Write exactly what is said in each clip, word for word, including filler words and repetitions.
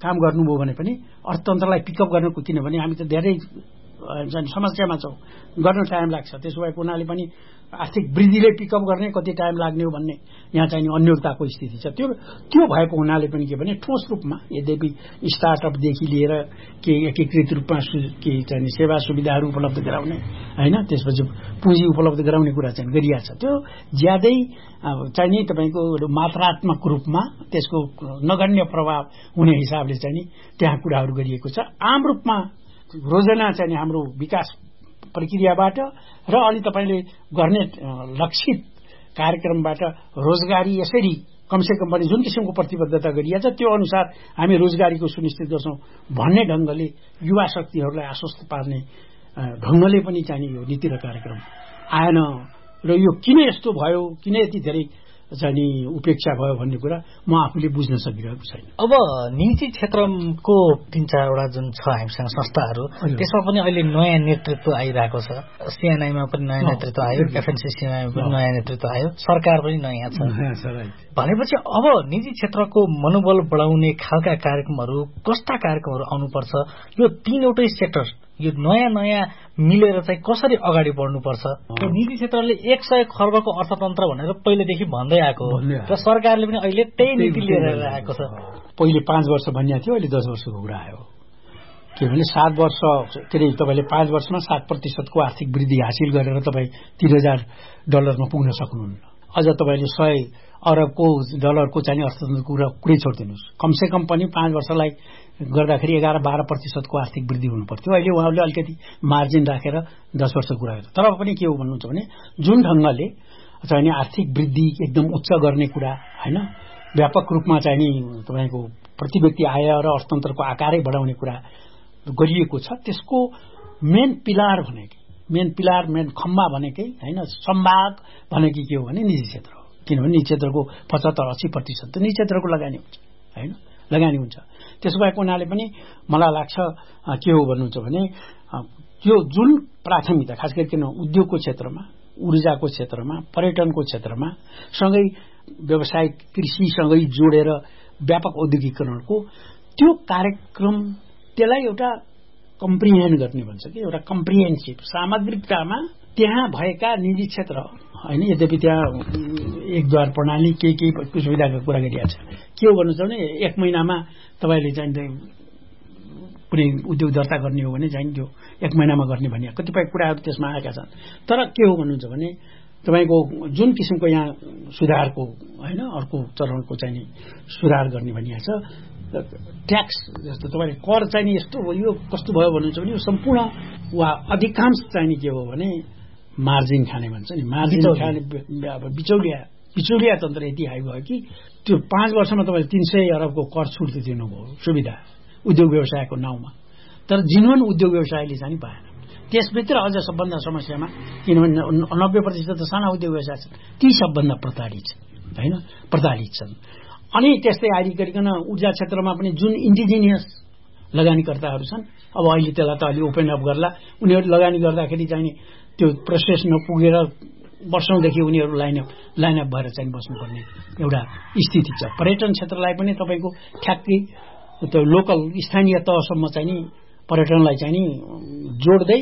काम गर्नुभयो भने पनि अर्थतन्त्रलाई पिकअप गर्नको, किनभने हामी त धेरै समस्यामा छौँ, गर्न टाइम लाग्छ। त्यसो भएको हुनाले पनि आर्थिक वृद्धिले पिकअप गर्ने कति टाइम लाग्ने हो भन्ने यहाँ चाहिँ अन्योलताको स्थिति छ। त्यो त्यो भएको हुनाले पनि के भने ठोस रूपमा यद्यपि स्टार्टअपदेखि लिएर के एकीकृत रूपमा के चाहिँ सेवा सुविधाहरू उपलब्ध गराउने होइन, त्यसपछि पुँजी उपलब्ध गराउने कुरा चाहिँ गरिएको छ। त्यो ज्यादै चाहिँ नि तपाईँको मात्रात्मक रूपमा त्यसको नगण्य प्रभाव हुने हिसाबले चाहिँ नि त्यहाँ कुराहरू गरिएको छ। आम रूपमा रोजना चाहिँ हाम्रो विकास प्रक्रियाबाट र अनि तपाईँले गर्ने लक्षित कार्यक्रमबाट रोजगारी यसरी कमसेकम पनि जुन किसिमको प्रतिबद्धता गरिएको छ त्यो अनुसार हामी रोजगारीको सुनिश्चित गर्छौं भन्ने ढंगले युवा शक्तिहरूलाई आश्वस्त पार्ने ढंगले पनि चाहिँ यो नीति र कार्यक्रम आएन र यो किन यस्तो भयो, किन यति धेरै चाहिँ उपेक्षा भयो भन्ने कुरा म आफूले बुझ्न सकिरहेको छैन। अब निजी क्षेत्रको तीन चारवटा जुन छ हामीसँग संस्थाहरू, त्यसमा पनि अहिले नयाँ नेतृत्व आइरहेको छ। सीएनआईमा पनि नयाँ नेतृत्व आयो, एफएनसीसीमा पनि नयाँ नेतृत्व आयो, सरकार पनि नयाँ छ। भनेपछि अब निजी क्षेत्रको मनोबल बढाउने खालका कार्यक्रमहरू, कस्ता कार्यक्रमहरू आउनुपर्छ, यो तीनवटै सेक्टर यो नयाँ नयाँ मिलेर चाहिँ कसरी अगाडि बढ्नुपर्छ। त्यो निजी क्षेत्रले एक सय खर्बको अर्थतन्त्र भनेर पहिलेदेखि भन्दै आएको हो र सरकारले पनि अहिले त्यही नीति लिएर आएको छ। पहिले पाँच वर्ष भनिएको थियो, अहिले दस वर्षको कुरा आयो। किनभने सात वर्ष के अरे तपाईँले पाँच वर्षमा सात प्रतिशतको आर्थिक वृद्धि हासिल गरेर तपाईँ तीन हजार डलरमा पुग्न सक्नुहुन्न। अझ तपाईँले सय अरबको डलरको चाहिँ अर्थतन्त्रको कुरा कुरै छोडिदिनुहोस्, कमसेकम पनि पाँच वर्षलाई गर्दाखेरि एघार बाह्र प्रतिशतको आर्थिक वृद्धि हुनु पर्थ्यो। अहिले उहाँहरूले अलिकति मार्जिन राखेर दस वर्ष कुरा गर्छ। तर पनि के हो भन्नुहुन्छ भने जुन ढंगले चाहिँ आर्थिक वृद्धि एकदम उच्च गर्ने कुरा होइन, व्यापक रूपमा चाहिँ नि तपाईँको प्रति व्यक्ति आय र अर्थतन्त्रको आकारै बढाउने कुरा गरिएको छ, त्यसको मेन पिलार भनेकै मेन पिलार मेन खम्बा भनेकै होइन सम्भाग भनेकै के हो भने निजी क्षेत्र हो। किनभने निजी क्षेत्रको पचहत्तर अस्सी प्रतिशत त निजी क्षेत्रको लगानी हुन्छ होइन, लगानी हुन्छ। त्यसो भएको हुनाले पनि मलाई लाग्छ के हो भन्नुहुन्छ भने त्यो जुन प्राथमिकता खास गरी उद्योगको क्षेत्रमा, ऊर्जाको क्षेत्रमा, पर्यटनको क्षेत्रमा सँगै व्यवसायिक कृषिसँगै जोडेर व्यापक औद्योगिकरणको त्यो कार्यक्रम, त्यसलाई एउटा कम्प्रिहेन्ड गर्ने भन्छ कि एउटा कम्प्रिहेन्सिभ सामग्रिकतामा त्यहाँ भएका निजी क्षेत्र होइन, यद्यपि त्यहाँ एकद्वार प्रणाली केही केही सुविधाको कुरा गरिएको छ। के हो भन्नुहुन्छ भने एक महिनामा तपाईँले चाहिँ कुनै उद्योग दर्ता गर्ने हो भने चाहिँ त्यो एक महिनामा गर्ने भन्ने कतिपय कुराहरू त्यसमा आएका छन्। तर के हो भन्नुहुन्छ भने तपाईँको जुन किसिमको यहाँ सुधारको होइन अर्को चरणको चाहिँ सुधार गर्ने भनिएको छ, ट्याक्स जस्तो तपाईँले कर चाहिँ यस्तो हो, यो कस्तो भयो भन्नुहुन्छ भने यो सम्पूर्ण वा अधिकांश चाहिँ के हो भने मार्जिन खाने भन्छ नि, मार्जिन खाने अब बिचौलिया बिचौलिया तन्त्र यति हाई भयो कि त्यो पाँच वर्षमा तपाईँले तीन सय अरबको कर छुट दिनुभयो सुविधा उद्योग व्यवसायको नाउँमा, तर जिनुन उद्योग व्यवसायले चाहिँ पाएन। त्यसभित्र अझ सबभन्दा समस्यामा किनभने नब्बे प्रतिशत त साना उद्योग व्यवसाय छन्, ती सबभन्दा प्रताडित छन् होइन, प्रताडित छन्। अनि त्यस्तै आदि गरिकन ऊर्जा क्षेत्रमा पनि जुन इन्डिजिनियस लगानीकर्ताहरू छन्, अब अहिले त्यसलाई त अलि ओपन अप गर्ला, उनीहरू लगानी गर्दाखेरि चाहिँ त्यो प्रोसेस नपुगेर वर्षौंदेखि उनीहरू लाइनअप लाइनअप भएर चाहिँ बस्नुपर्ने एउटा स्थिति छ। पर्यटन क्षेत्रलाई पनि तपाईँको ठ्याक्कै त्यो लोकल स्थानीय तहसम्म चाहिँ नि पर्यटनलाई चाहिँ नि जोड्दै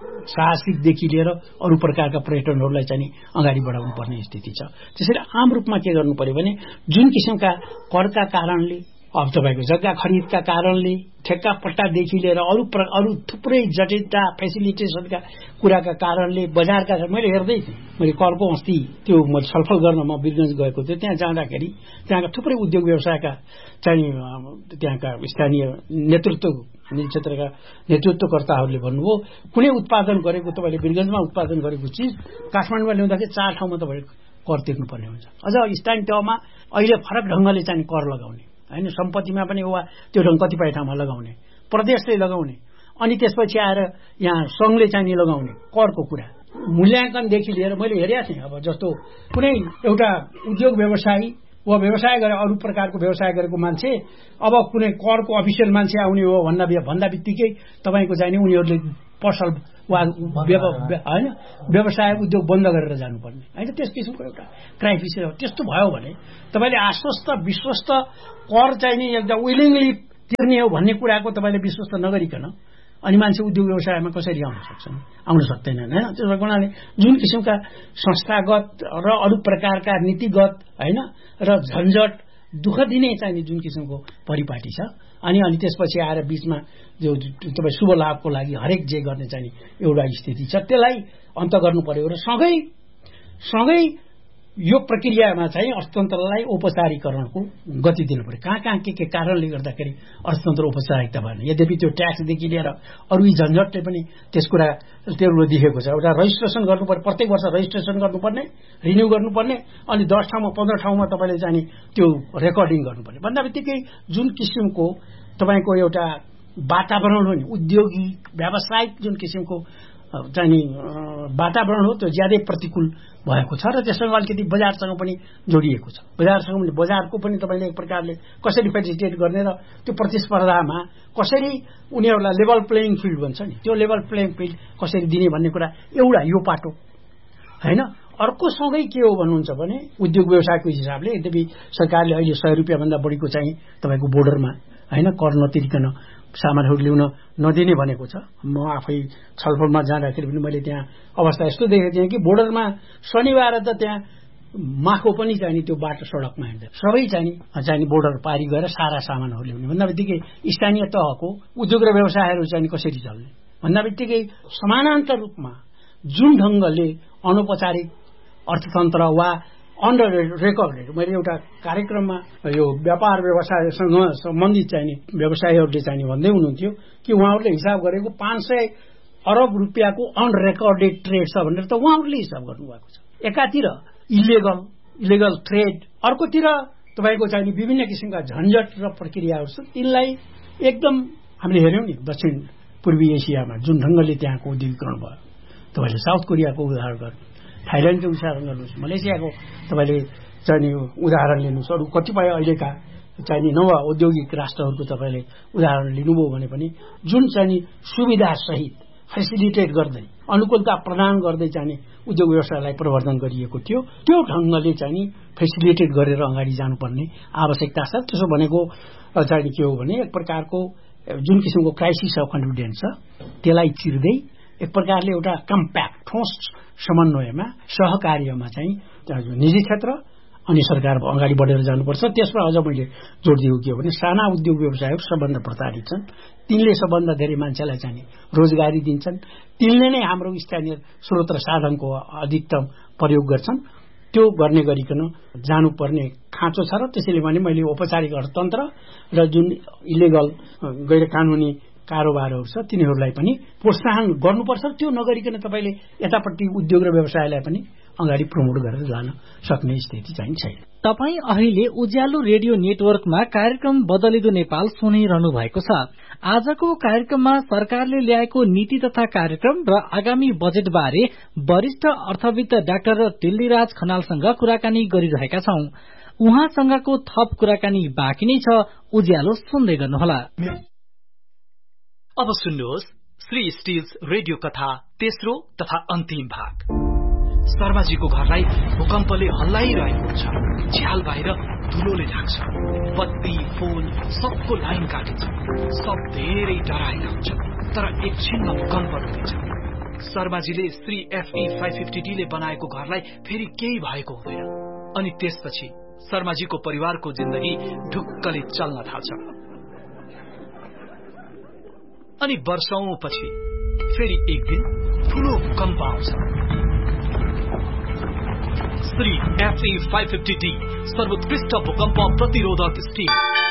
साहसिकदेखि लिएर अरू प्रकारका पर्यटनहरूलाई चाहिँ नि अगाडि बढाउनु पर्ने स्थिति छ। त्यसैले आम रूपमा के गर्नु पर्यो भने जुन किसिमका करका कारणले अब तपाईँको जग्गा खरिदका कारणले ठेक्का पट्टादेखि लिएर अरू अरू थुप्रै जटिलता फेसिलिटिजहरूका कुराका कारणले बजारका मैले हेर्दै थिएँ, मैले करको अस्ति त्यो म छलफल गर्न म वीरगञ्ज गएको थिएँ। त्यहाँ जाँदाखेरि त्यहाँका थुप्रै उद्योग व्यवसायका चाहिँ त्यहाँका स्थानीय नेतृत्व निजी क्षेत्रका नेतृत्वकर्ताहरूले भन्नुभयो कुनै उत्पादन गरेको तपाईँले वीरगञ्जमा उत्पादन गरेको चिज काठमाडौँमा ल्याउँदाखेरि चार ठाउँमा तपाईँले कर तिर्नुपर्ने हुन्छ। अझ स्थानीय तहमा अहिले फरक ढङ्गले चाहिँ कर लगाउने होइन, सम्पत्तिमा पनि वा त्यो ढङ्ग कतिपय ठाउँमा लगाउने, प्रदेशले लगाउने, अनि त्यसपछि आएर यहाँ सङ्घले चाहिँ लगाउने करको कुरा मूल्याङ्कनदेखि लिएर मैले हेरेको थिएँ। अब जस्तो कुनै एउटा उद्योग व्यवसायी वा व्यवसाय गरे अरू प्रकारको व्यवसाय गरेको मान्छे अब कुनै करको अफिसियल मान्छे आउने हो भन्दा भन्दा बित्तिकै तपाईँको चाहिँ नि उनीहरूले पसल वा होइन व्यवसाय उद्योग बन्द गरेर जानुपर्ने होइन, त्यस किसिमको एउटा क्राइसिस हो। त्यस्तो भयो भने तपाईँले आश्वस्त विश्वस्त कर चाहिँ नि एकदम विलिङली तिर्ने हो भन्ने कुराको तपाईँले विश्वास नगरिकन अनि मान्छे उद्योग व्यवसायमा कसरी आउन सक्छन्? आउन सक्दैनन् होइन। त्यसो हुनाले जुन किसिमका संस्थागत र अरू प्रकारका नीतिगत होइन र झन्झट दुःख दिने चाहिने जुन किसिमको परिपाटी छ अनि अनि त्यसपछि आएर बीचमा जो तपाईँ शुभ लाभको लागि हरेक जे गर्ने चाहिने एउटा स्थिति छ त्यसलाई अन्त गर्नु पर्यो र सँगै सँगै यो प्रक्रियामा चाहिँ अर्थतन्त्रलाई औपचारिकरणको गति दिनु पर्यो। कहाँ कहाँ के के कारणले गर्दाखेरि अर्थतन्त्र औपचारिकता भएन। यद्यपि त्यो ट्याक्सदेखि लिएर अरू यी झन्झटले पनि त्यस कुरा त्यो देखेको छ। एउटा रजिस्ट्रेसन गर्नुपर्ने, प्रत्येक वर्ष रजिस्ट्रेसन गर्नुपर्ने, रिन्यू गर्नुपर्ने, अनि दस ठाउँमा पन्ध्र ठाउँमा तपाईँले जाने त्यो रेकर्डिङ गर्नुपर्ने भन्दा बित्तिकै जुन किसिमको तपाईँको एउटा वातावरण हो नि उद्योगिक व्यावसायिक जुन किसिमको चाहिँ वातावरण हो त्यो ज्यादै प्रतिकूल भएको छ र त्यससँग अलिकति बजारसँग पनि जोडिएको छ। बजारसँग पनि बजारको पनि तपाईँले एक प्रकारले कसरी फेसिलिटेट गर्ने र त्यो प्रतिस्पर्धामा कसरी उनीहरूलाई लेभल प्लेइङ फिल्ड भन्छ नि त्यो लेभल प्लेइङ फिल्ड कसरी दिने भन्ने कुरा एउटा यो पाटो होइन। अर्को सँगै के हो भन्नुहुन्छ भने उद्योग व्यवसायको हिसाबले यद्यपि सरकारले अहिले सय रुपियाँभन्दा बढीको चाहिँ तपाईँको बोर्डरमा होइन कर नतिरिकन सामानहरू ल्याउन नदिने भनेको छ। म आफै छलफलमा जाँदाखेरि पनि मैले त्यहाँ अवस्था यस्तो देखेको थिएँ कि बोर्डरमा शनिबार त त्यहाँ माखो पनि चाहिने त्यो बाटो सडकमा हिँड्दै सबै चाहिने चाहिने बोर्डर पारी गएर सारा सामानहरू ल्याउने भन्दा बित्तिकै स्थानीय तहको उद्योग र व्यवसायहरू चाहिँ कसरी चल्ने भन्दा बित्तिकै समानान्तर रूपमा जुन ढङ्गले अनौपचारिक अर्थतन्त्र वा अन्डर रेकर्डेड मैले एउटा कार्यक्रममा यो व्यापार व्यवसायसँग सम्बन्धित चाहिने व्यवसायीहरूले चाहिने भन्दै हुनुहुन्थ्यो कि उहाँहरूले हिसाब गरेको पाँच सय अरब रुपियाँको अनरेकर्डेड ट्रेड छ भनेर त उहाँहरूले हिसाब गर्नुभएको छ। एकातिर इलिगल इलिगल ट्रेड, अर्कोतिर तपाईँको चाहिने विभिन्न किसिमका झन्झट र प्रक्रियाहरू छ। तिनलाई एकदम हामीले हेऱ्यौँ नि दक्षिण पूर्वी एसियामा जुन ढङ्गले त्यहाँको उद्योगीकरण भयो। तपाईँले साउथ कोरियाको उदाहरण गर्नु, थाइल्यान्डको उदाहरण गर्नुहोस्, मलेसियाको तपाईँले चाहिने उदाहरण लिनुहोस्, अरू कतिपय अहिलेका चाहिने नव औद्योगिक राष्ट्रहरूको तपाईँले उदाहरण लिनुभयो भने पनि जुन चाहिने सुविधासहित फेसिलिटेट गर्दै अनुकूलता प्रदान गर्दै चाहिने उद्योग व्यवसायलाई प्रवर्धन गरिएको थियो त्यो ढङ्गले चाहिँ फेसिलिटेट गरेर अगाडि जानुपर्ने आवश्यकता छ। त्यसो भनेको चाहिँ के हो भने एक प्रकारको जुन किसिमको क्राइसिस अफ कन्फिडेन्स छ त्यसलाई चिर्दै एक प्रकारले एउटा कम्प्याक्ट ठोस समन्वयमा सहकार्यमा चाहिँ निजी क्षेत्र अनि सरकार अगाडि बढेर जानुपर्छ। त्यसमा अझ मैले जोड दिएको के हो भने साना उद्योग व्यवसायहरू सबभन्दा प्रताडित छन्। तिनले सबभन्दा धेरै मान्छेलाई चाहिँ रोजगारी दिन्छन्, तिनले नै हाम्रो स्थानीय स्रोत र साधनको अधिकतम प्रयोग गर्छन्। त्यो गर्ने गरिकन जानुपर्ने खाँचो छ र त्यसैले भने मैले औपचारिक अर्थतन्त्र र जुन इलिगल गैर कानुनी कारोबारहरू छ तिनीहरूलाई पनि प्रोत्साहन गर्नुपर्छ। त्यो नगरिकन तपाईँले यतापट्टि उद्योग र व्यवसायलाई पनि अगाडि प्रमोट गरेर जान सक्ने स्थिति चाहिँ छैन। तपाईँ अहिले उज्यालो रेडियो नेटवर्कमा कार्यक्रम बदलिदो नेपाल सुनिरहनु भएको छ। आजको कार्यक्रममा सरकारले ल्याएको नीति तथा कार्यक्रम र आगामी बजेट बारे वरिष्ठ अर्थविद डाक्टर टिल्लीराज खनालसँग कुराकानी गरिरहेका छौं। उहाँसँगको थप कुराकानी बाँकी नै छ, उज्यालो सुन्दै गर्नुहोला। अब सुन्नुहोस् श्री स्टिल्स रेडियो कथा तेस्रो तथा अन्तिम भाग। शर्माजीको घरलाई भूकम्पले हल्लाइरहेको छ। झ्याल बाहिर धुलोले ढाक्छ। बत्ती फोन सबको लाइन काटिन्छ। सब धेरै डराएका हुन्छ, तर एकछिनमा भूकम्प रोकिन्छ। शर्माजीले Shri FE five fifty D ले बनाएको घरलाई फेरि केही भएको हुँदैन। अनि त्यसपछि शर्माजीको परिवारको जिन्दगी ढुक्कले चल्न थाल्छ। अनि वर्षौंपछि फेरि एक दिन ठूलो भूकम्प आउँछ। Shri FE five fifty D सर्वोत्कृष्ट भूकम्प प्रतिरोधक स्टिल।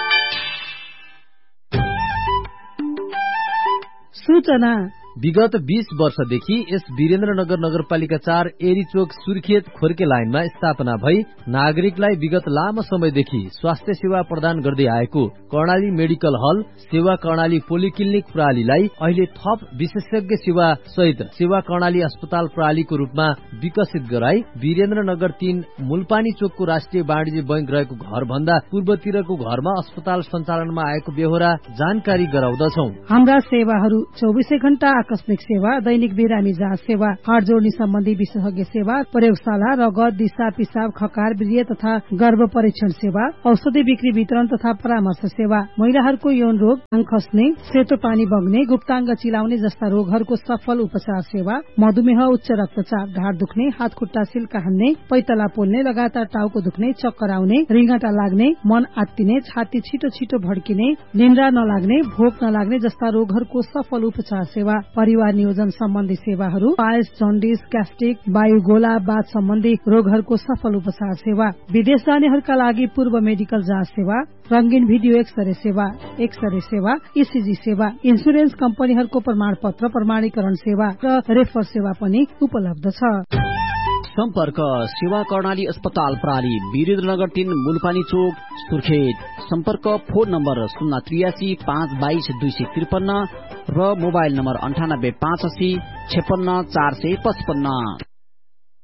सूचना विगत बीस वर्षदेखि यस वीरेन्द्रनगर नगरपालिका चार एरीचोक सुर्खेत खोर्के लाइनमा स्थापना भई नागरिकलाई विगत लामो समयदेखि स्वास्थ्य सेवा प्रदान गर्दै आएको कर्णाली मेडिकल हल सेवा कर्णाली पोलिक्लिनिक प्रणालीलाई अहिले थप विशेषज्ञ सेवा सहित सेवा कर्णाली अस्पताल प्रणालीको रूपमा विकसित गराई वीरेन्द्रनगर तीन मूलपानी चोकको राष्ट्रिय वाणिज्य बैंक रहेको घर भन्दा पूर्वतिरको घरमा अस्पताल सञ्चालनमा आएको बेहोरा जानकारी गराउँदछौ। हाम्रा सेवाहरू चौबिसै घण्टा आकस्मिक सेवा, दैनिक बिरामी जाँच सेवा, हाड जोड्ने सम्बन्धी विशेषज्ञ सेवा, प्रयोगशाला, रगत, दिशा, पिसाब, खकार, वीर्य तथा गर्भ परीक्षण सेवा, औषधि बिक्री वितरण तथा परामर्श सेवा, महिलाहरूको यौन रोग, आङ खस्ने, सेतो पानी बग्ने, गुप्ताङ्ग चिलाउने जस्ता रोगहरूको सफल उपचार सेवा, मधुमेह, उच्च रक्तचाप, ढाड दुख्ने, हात खुट्टा सिल्का हान्ने, पैतला पोल्ने, लगातार टाउको दुख्ने, चक्कर आउने, रिङ्गटा लाग्ने, मन आत्तिने, छाती छिटो छिटो भड्किने, निन्द्रा नलाग्ने, भोक नलाग्ने जस्ता रोगहरूको सफल उपचार सेवा, परिवार नियोजन सम्बन्धी सेवाहरू, पायल्स, जन्डिस, ग्यास्ट्रिक, वायुगोला, बाथ सम्बन्धी रोगहरूको सफल उपचार सेवा, विदेश जानेहरूका लागि पूर्व मेडिकल जाँच सेवा, रंगीन भिडियो एक्सरे सेवा, एक्सरे सेवा, ईसीजी सेवा, इन्सुरेन्स कम्पनीहरूको प्रमाणपत्र प्रमाणीकरण सेवा र रेफर सेवा पनि उपलब्ध छ। सम्पर्क सेवा कर्णाली अस्पताल प्रणाली, वीरेन्द्रनगर तीन, मुलपानी चोक, सुर्खेत। सम्पर्क फोन नम्बर शून्य त्रियासी पाँच बाइस दुई सय त्रिपन्न र मोबाइल नम्बर अन्ठानब्बे पाँच अस्सी छेपन्न चार सय पचपन्न।